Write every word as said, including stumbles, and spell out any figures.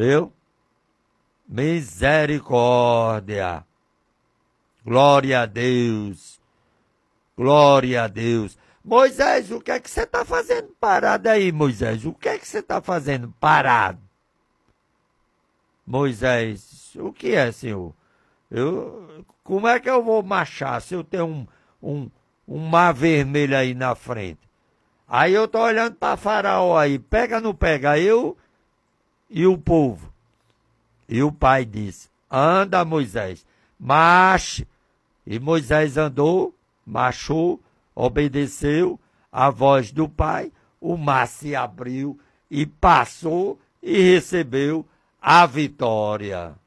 Entendeu? Misericórdia. Glória a Deus. Glória a Deus. Moisés, o que é que você está fazendo parado aí, Moisés? O que é que você está fazendo parado? Moisés, o que é, senhor? Eu, como é que eu vou marchar se eu tenho um, um, um mar vermelho aí na frente? Aí eu tô olhando para Faraó aí, pega ou não pega? Eu e o povo. E o pai disse, anda, Moisés, marche. E Moisés andou, marchou, obedeceu a voz do pai, o mar se abriu e passou e recebeu a vitória.